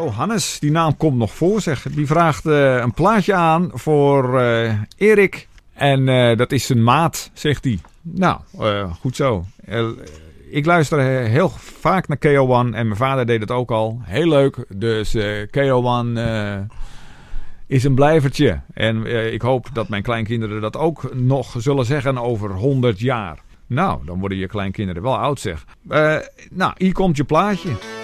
Johannes, die naam komt nog voor zeg. Die vraagt een plaatje aan voor Erik. En dat is zijn maat, zegt hij. Nou, goed zo. Ik luister heel vaak naar KO1 en mijn vader deed het ook al. Heel leuk. Dus KO1 is een blijvertje. En ik hoop dat mijn kleinkinderen dat ook nog zullen zeggen over 100 jaar. Nou, dan worden je kleinkinderen wel oud zeg. Nou, hier komt je plaatje.